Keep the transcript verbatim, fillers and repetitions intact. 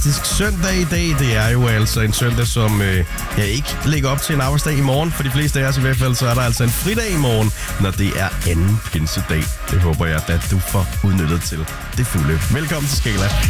fantastisk søndag i dag. Det er jo altså en søndag, som øh, jeg ikke lægger op til en arbejdsdag i morgen. For de fleste af os i hvert fald, så er der altså en fridag i morgen, når det er anden pinsedag. Det håber jeg, at du får udnyttet til det fulde. Velkommen til Skala.